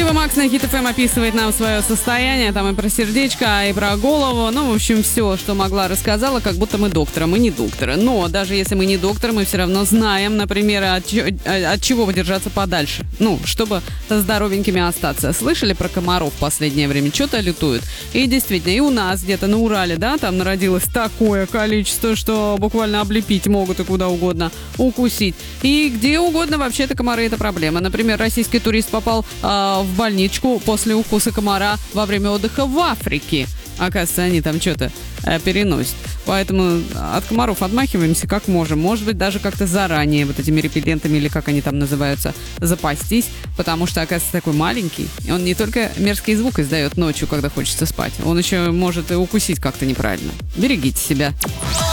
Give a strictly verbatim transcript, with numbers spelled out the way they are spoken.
Флива Макс на Хит эф эм описывает нам свое состояние, там и про сердечко, и про голову, ну, в общем, все, что могла, рассказала, как будто мы докторы, мы не докторы. Но даже если мы не докторы, мы все равно знаем, например, от, от чего держаться подальше, ну, чтобы здоровенькими остаться. Слышали про комаров в последнее время? Что-то лютуют. И действительно, и у нас где-то на Урале, да, там народилось такое количество, что буквально облепить могут и куда угодно, укусить. И где угодно вообще-то комары — это проблема. Например, российский турист попал э, в больничку после укуса комара во время отдыха в Африке. Оказывается, они там что-то э, переносят. Поэтому от комаров отмахиваемся как можем. Может быть, даже как-то заранее вот этими репеллентами, или как они там называются, запастись. Потому что, оказывается, такой маленький. И он не только мерзкий звук издает ночью, когда хочется спать. Он еще может и укусить как-то неправильно. Берегите себя.